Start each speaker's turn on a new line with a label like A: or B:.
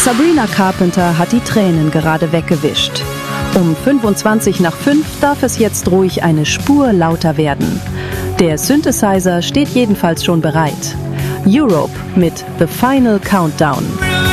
A: Sabrina Carpenter hat die Tränen gerade weggewischt. Um 25 nach 5 darf es jetzt ruhig eine Spur lauter werden. Der Synthesizer steht jedenfalls schon bereit. Europe mit The Final Countdown.